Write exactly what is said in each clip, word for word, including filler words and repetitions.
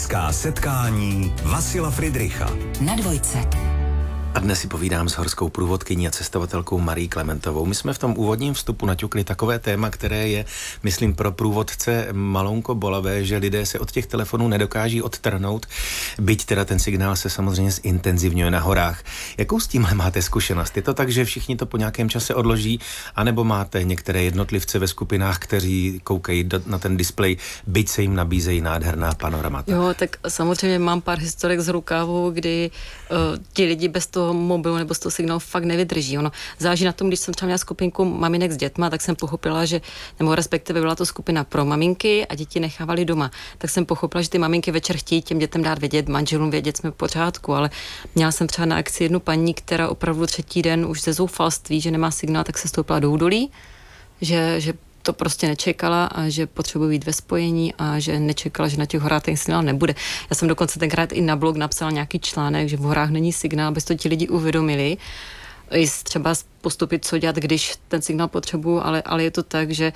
Horská setkání Vasila Fridricha na Dvojce. A dnes si povídám s horskou průvodkyní a cestovatelkou Marií Klementovou. My jsme v tom úvodním vstupu naťukli takové téma, které je, myslím, pro průvodce malounko bolavé, že lidé se od těch telefonů nedokáží odtrhnout, byť teda ten signál se samozřejmě zintenzivňuje na horách. Jakou s tímhle máte zkušenost? Je to tak, že všichni to po nějakém čase odloží, anebo máte některé jednotlivce ve skupinách, kteří koukají do, na ten displej, byť se jim nabízejí nádherná panoramata? Jo, tak samozřejmě mám pár historek z rukávu, kdy uh, ti lidi bez toho mobilu nebo z toho signálu fakt nevydrží. Ono záleží na tom, když jsem třeba měla skupinku maminek s dětma, tak jsem pochopila, že, nebo respektive byla to skupina pro maminky a děti nechávali doma. Tak jsem pochopila, že ty maminky večer chtějí těm dětem dát vědět, manželům vědět, jsme v pořádku, ale měla jsem třeba na akci jednu paní, která opravdu třetí den už ze zoufalství, že nemá signál, tak se stoupila do údolí, že, že to prostě nečekala a že potřebuje být ve spojení a že nečekala, že na těch horách ten signál nebude. Já jsem dokonce tenkrát i na blog napsala nějaký článek, že v horách není signál, aby to ti lidi uvědomili. I třeba postupit, co dělat, když ten signál potřebuju, ale, ale je to tak, že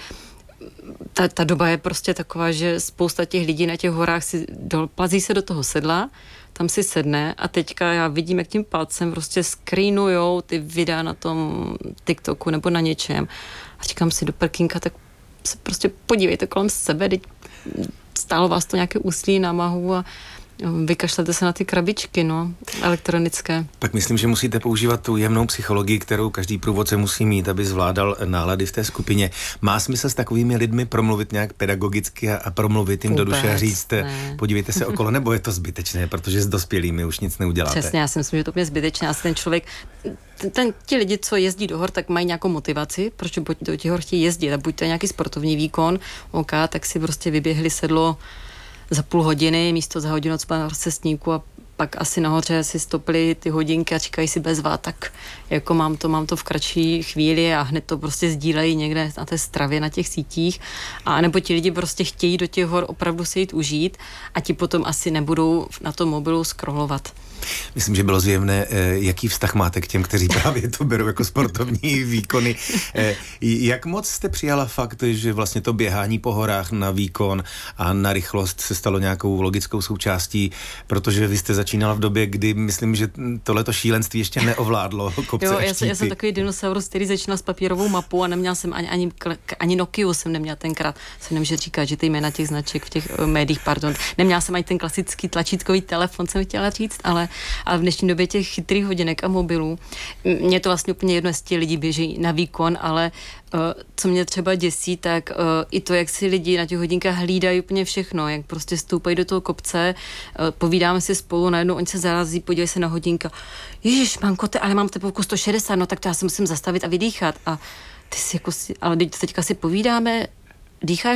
ta, ta doba je prostě taková, že spousta těch lidí na těch horách si plazí se do toho sedla, tam si sedne a teďka já vidím, jak tím palcem prostě screenujou ty videa na tom TikToku nebo na něčem a říkám si do prkínka, tak se prostě podívejte kolem sebe, teď stálo vás to nějaké úsilí, námahu a vykašlete se na ty krabičky, no, elektronické. Tak myslím, že musíte používat tu jemnou psychologii, kterou každý průvodce musí mít, aby zvládal nálady v té skupině. Má smysl s takovými lidmi promluvit nějak pedagogicky a promluvit jim Vůbec, do duše a říct, ne. Podívejte se okolo, nebo je to zbytečné, protože s dospělými už nic neuděláte? Přesně, já si myslím, že to je zbytečné. Asi ten člověk, ten, ten, ti lidi, co jezdí do hor, tak mají nějakou motivaci, proč do těch hor chtějí jezdit a buď to je nějaký sportovní výkon, OK, tak si prostě vyběhli sedlo za půl hodiny, místo za hodinu od pana cestníku a pak asi nahoře si stopili ty hodinky a říkají si bezva, tak jako mám to, mám to v kratší chvíli a hned to prostě sdílejí někde na té stravě, na těch sítích a nebo ti lidi prostě chtějí do těch hor opravdu si jít užít a ti potom asi nebudou na tom mobilu scrollovat. Myslím, že bylo zjevné, jaký vztah máte k těm, kteří právě to berou jako sportovní výkony. Jak moc jste přijala fakt, že vlastně to běhání po horách na výkon a na rychlost se stalo nějakou logickou součástí, protože vy jste začínala v době, kdy myslím, že tohleto šílenství ještě neovládlo kopce jo, a já jsem, já jsem takový dinosaurus, který začínal s papírovou mapou a neměla jsem ani, ani, ani Nokiu jsem neměla tenkrát. Se nemůže říkat, že ty jména těch značek v těch uh, médiích, pardon. Neměla jsem ani ten klasický tlačítkový telefon, jsem chtěla říct, ale ale v dnešní době těch chytrých hodinek a mobilů, mě to vlastně úplně jedno, jestli lidi běží na výkon, ale uh, co mě třeba děsí, tak uh, i to, jak si lidi na těch hodinkách hlídají úplně všechno, jak prostě stoupají do toho kopce, uh, povídáme si spolu, najednou oni se zarazí, podívej se na hodinka, ježiš, mám kote, ale mám tepovku sto šedesát, no tak to já se musím zastavit a vydýchat a ty si jako si, ale teďka si povídáme, dýcháš